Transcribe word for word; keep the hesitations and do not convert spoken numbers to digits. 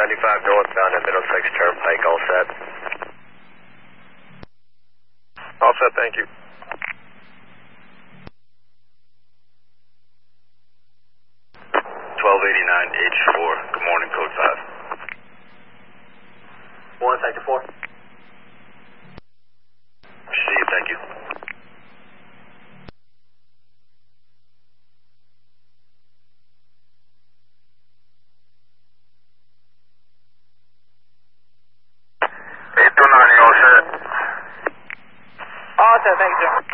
ninety-five northbound at Middlesex Turnpike, all set. All set, thank you. twelve eighty-nine H four, good morning, code five. One, sector four. See you, thank you. eight two nine, you all set? All set, thank you, sir.